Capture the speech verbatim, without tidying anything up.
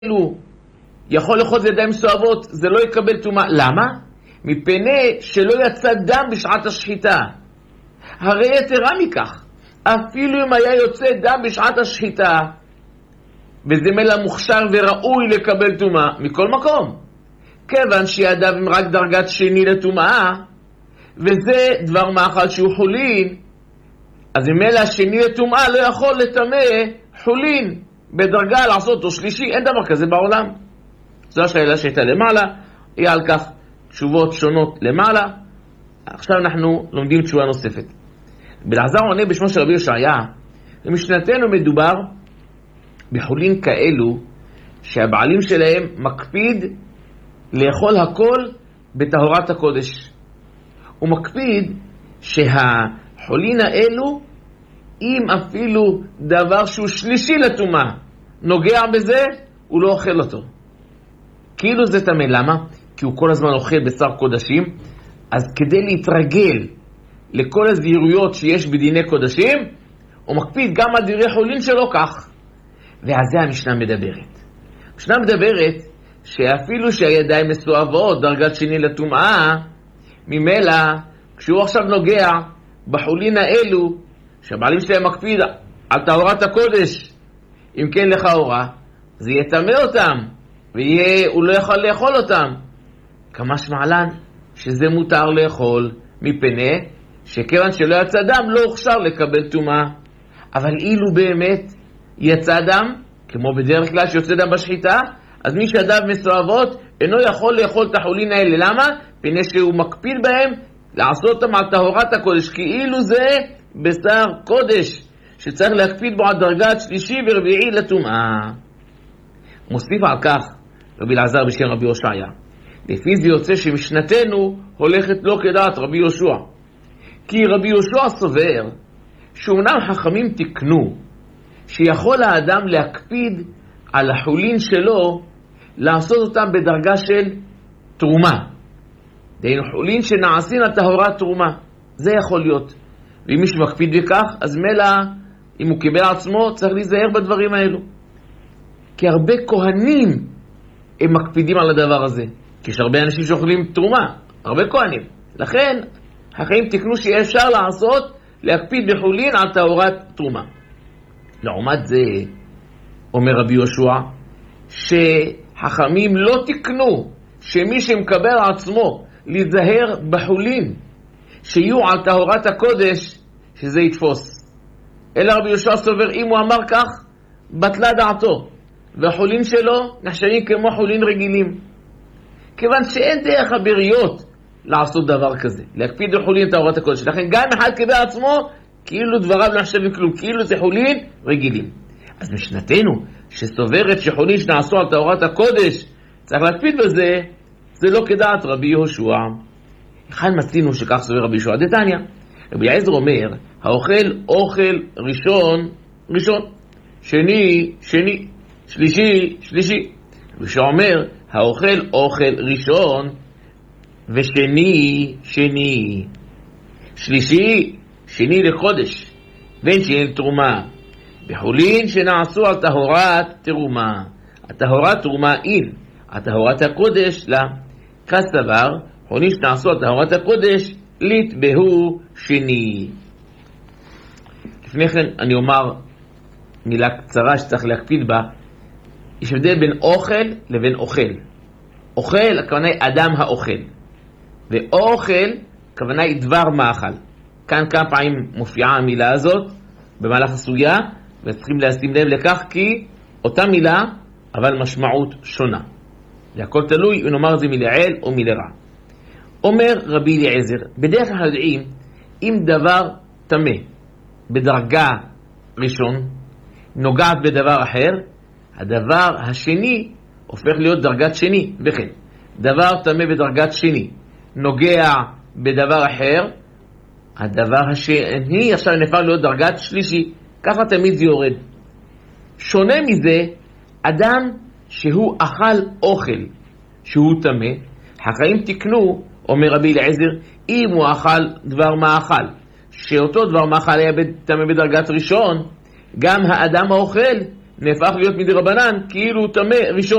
אלו יכול לאחוז ידיים מסואבות, זה לא יקבל טומאה. למה? מפני שלא יצא דם בשעת השחיטה. הרי יתרה מכך, אפילו אם היה יוצא דם בשעת השחיטה, וזה מלא מוכשר וראוי לקבל טומאה, מכל מקום. כיוון שידיו הם רק דרגת שני לטומאה, וזה דבר מאכל שהוא חולין, אז אם מלא שני לטומאה לא יכול לטמא חולין בדרגה לעשות אותו שלישי. אין דבר כזה בעולם. זו השאלה שהייתה למעלה, יהיה על כך תשובות שונות למעלה. עכשיו אנחנו לומדים תשובה נוספת. בלעזר עונה בשמו של רבי יושעיה, במשנתנו מדובר בחולין כאלו שהבעלים שלהם מקפיד לאכול הכל בטהרת הקודש. הוא מקפיד שהחולין האלו, אם אפילו דבר שהוא שלישי לטומאה נוגע בזה, הוא לא אוכל אותו. כאילו זה טמא. למה? כי הוא כל הזמן אוכל בשר קודשים, אז כדי להתרגל לכל הזהירויות שיש בדיני קודשים, הוא מקפיד גם על דברי חולין שלו כך. ועל זה המשנה מדברת. המשנה מדברת שאפילו שהידיים מסואבות, דרגת שני לטומאה, ממילא כשהוא עכשיו נוגע בחולין האלו, שהבעלים שלהם מקפיד על טהרת הקודש, אם כן לכאורה, זה יטמא אותם, והוא לא יכול לאכול אותם. כמה שמעלן שזה מותר לאכול, מפני שכיוון שלא יצא דם לא הוכשר לקבל טומאה. אבל אילו באמת יצא דם, כמו בדרך כלל שיוצא דם בשחיטה, אז מי שידיו מסואבות אינו יכול לאכול את החולין האלה. למה? מפני שהוא מקפיד בהם לעשות אותם על טהרת הקודש, כאילו זה בשר קודש שצריך להקפיד בו על דרגת שלישי ורביעי לטומאה. מוסיף על כך רבי אלעזר בשם רבי יושעיה, לפי זה יוצא שמשנתנו הולכת לא כדעת רבי יהושע, כי רבי יהושע סובר שאומנם חכמים תקנו שיכול האדם להקפיד על החולין שלו לעשות אותם בדרגה של תרומה, דהיינו חולין שנעשים על טהרת תרומה. זה יכול להיות, ואם מישהו מקפיד בכך, אז מלא אם הוא קיבל עצמו צריך להיזהר בדברים האלו, כי הרבה כהנים הם מקפידים על הדבר הזה, כי יש הרבה אנשים שאוכלים תרומה, הרבה כהנים. לכן החיים תקנו שיהיה אפשר לעשות להקפיד בחולין על טהרת תרומה. לעומת זה אומר רבי יהושע שחכמים לא תקנו שמי שמקבל עצמו להיזהר בחולין שיהיו על טהרת הקודש שזה יתפוס, אלא רבי יהושע סובר אם הוא אמר כך בטלה דעתו, והחולין שלו נחשבים כמו חולין רגילים, כיוון שאין דרך הבריות לעשות דבר כזה, להקפיד בחולין טהרת הקודש. לכן גם אחד קיבל עצמו כאילו דבריו נחשבים כלום, כאילו זה חולין רגילים. אז משנתנו שסוברת שחולין שנעשו על טהרת הקודש צריך להקפיד בזה, זה לא כדעת רבי יהושע. אחד מצינו שכך סובר רבי יהושע דתניא. רבי אליעזר אומר האוכל אוכל ראשון ראשון, שני שני, שלישי שלישי. רבי יהושע אומר האוכל אוכל ראשון ושני שני, שלישי שני לחודש, בין שני לתרומה, בחולין שנעשו על טהרת תרומה. הטהרת תרומה אין, הטהרת הקודש לה. כסבר חולין שנעשו על טהרת הקודש לתבהו שני. לפני כן אני אומר מילה קצרה שצריך להקפיד בה. יש הבדל בין אוכל לבין אוכל. אוכל הכוונה היא אדם האוכל, ואוכל הכוונה היא דבר מאכל. כאן כמה פעמים מופיעה המילה הזאת במהלך הסוגיה, וצריכים לשים לב לכך כי אותה מילה אבל משמעות שונה. זה הכל תלוי אם נאמר זה מלעיל או מלרע. אומר רבי אליעזר, בדרך כלל יודעים אם דבר טמא בדרגה ראשון נוגעת בדבר אחר, הדבר השני הופך להיות דרגת שני, וכן דבר טמא בדרגת שני נוגע בדבר אחר, הדבר השני עכשיו נפך להיות דרגת שלישי. ככה תמיד זה יורד. שונה מזה אדם שהוא אכל אוכל שהוא טמא, החיים תקנו, אומר רבי אליעזר, אם הוא אכל דבר מאכל שאותו דבר מאכל היה טמא בדרגת ראשון, גם האדם האוכל נהפך להיות מדי רבנן כאילו הוא טמא ראשון.